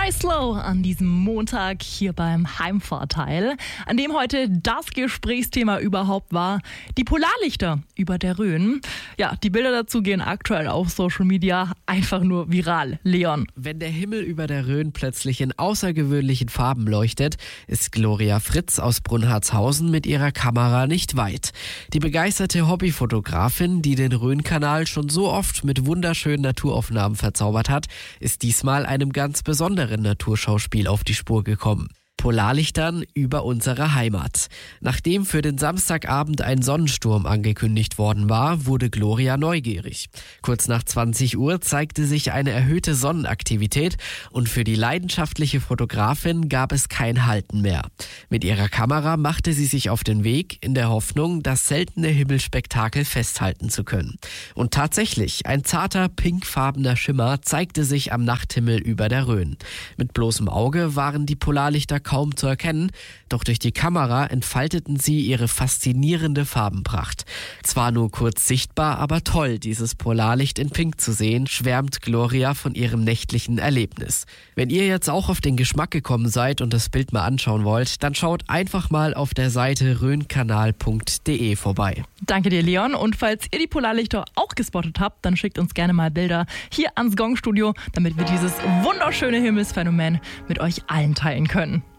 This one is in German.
Fly Slow an diesem Montag hier beim Heimvorteil, an dem heute das Gesprächsthema überhaupt war, die Polarlichter über der Rhön. Ja, die Bilder dazu gehen aktuell auf Social Media einfach nur viral. Leon. Wenn der Himmel über der Rhön plötzlich in außergewöhnlichen Farben leuchtet, ist Gloria Fritz aus Brunhartshausen mit ihrer Kamera nicht weit. Die begeisterte Hobbyfotografin, die den Rhönkanal schon so oft mit wunderschönen Naturaufnahmen verzaubert hat, ist diesmal einem ganz besonderen Naturschauspiel auf die Spur gekommen. Polarlichtern über unsere Heimat. Nachdem für den Samstagabend ein Sonnensturm angekündigt worden war, wurde Gloria neugierig. Kurz nach 20 Uhr zeigte sich eine erhöhte Sonnenaktivität und für die leidenschaftliche Fotografin gab es kein Halten mehr. Mit ihrer Kamera machte sie sich auf den Weg in der Hoffnung, das seltene Himmelspektakel festhalten zu können. Und tatsächlich, ein zarter pinkfarbener Schimmer zeigte sich am Nachthimmel über der Rhön. Mit bloßem Auge waren die Polarlichter kaum zu erkennen, doch durch die Kamera entfalteten sie ihre faszinierende Farbenpracht. Zwar nur kurz sichtbar, aber toll, dieses Polarlicht in Pink zu sehen, schwärmt Gloria von ihrem nächtlichen Erlebnis. Wenn ihr jetzt auch auf den Geschmack gekommen seid und das Bild mal anschauen wollt, dann schaut einfach mal auf der Seite rhönkanal.de vorbei. Danke dir, Leon. Und falls ihr die Polarlichter auch gespottet habt, dann schickt uns gerne mal Bilder hier ans Gong-Studio, damit wir dieses wunderschöne Himmelsphänomen mit euch allen teilen können.